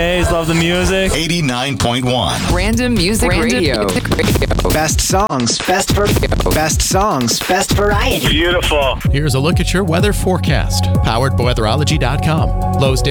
Love the music. 89.1. Random Music Radio. Best songs, best variety. Beautiful. Here's a look at your weather forecast. Powered by weatherology.com. Lows